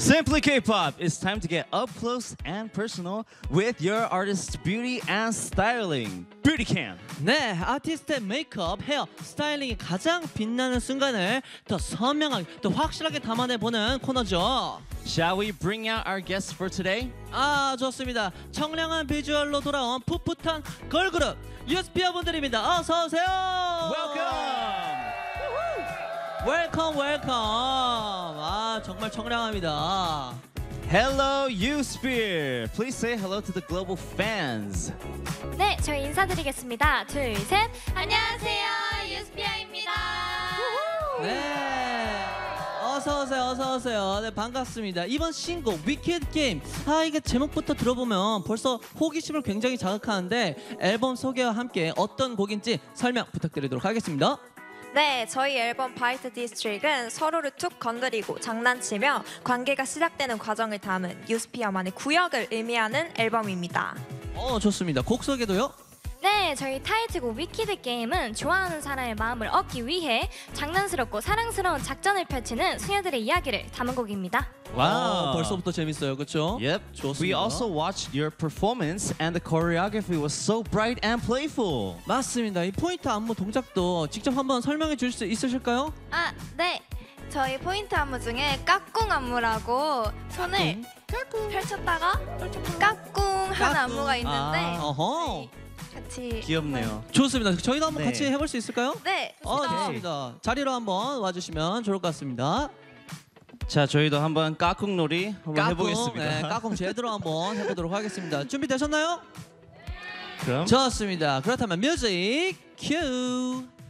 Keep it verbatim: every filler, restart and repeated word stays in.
Simply K-pop. It's time to get up close and personal with your artist's beauty and styling. Beauty Cam. 네, 아티스트의 메이크업, 헤어, 스타일링이 가장 빛나는 순간을 더 선명하게, 더 확실하게 담아내보는 코너죠. Shall we bring out our guests for today? 아, 좋습니다. 청량한 비주얼로 돌아온 풋풋한 걸그룹 유에스피아 분들입니다. 어서 오세요. Welcome. 웰컴 웰컴. 아, 정말 청량합니다. Hello, U-Sphere. Please say hello to the global fans. 네, 저희 인사드리겠습니다. 둘, 셋. 안녕하세요, 유스피아입니다. 네, 어서 오세요, 어서 오세요. 네, 반갑습니다. 이번 신곡 위키드 게임. 아, 이게 제목부터 들어보면 벌써 호기심을 굉장히 자극하는데 앨범 소개와 함께 어떤 곡인지 설명 부탁드리도록 하겠습니다. 네, 저희 앨범 바이트 디스트릭은 서로를 툭 건드리고 장난치며 관계가 시작되는 과정을 담은 유스피아만의 구역을 의미하는 앨범입니다. 어, 좋습니다. 곡 소개도요? 네, 저희 타이틀곡 위키드 게임은 좋아하는 사람의 마음을 얻기 위해 장난스럽고 사랑스러운 작전을 펼치는 수녀들의 이야기를 담은 곡입니다. 와, 벌써부터 재밌어요, 그렇죠? Yep. 좋습니다. We also watched your performance and the choreography was so bright and playful. 맞습니다. 이 포인트 안무 동작도 직접 한번 설명해 주실 수 있으실까요? 아, 네. 저희 포인트 안무 중에 까꿍 안무라고 손을 펼쳤다가 까꿍 하는 안무가 있는데 아, 어허. 같이 귀엽네요. 좋습니다. 저희도 한번 네. 같이 해볼 수 있을까요? 네, 어, 좋습니다. 좋습니다. 자리로 한번 와주시면 좋을 것 같습니다. 자, 저희도 한번 까꿍놀이 한번 해보겠습니다. 네, 까꿍 제대로 한번 해보도록 하겠습니다. 준비되셨나요? 그럼 좋습니다. 그렇다면 뮤직 큐.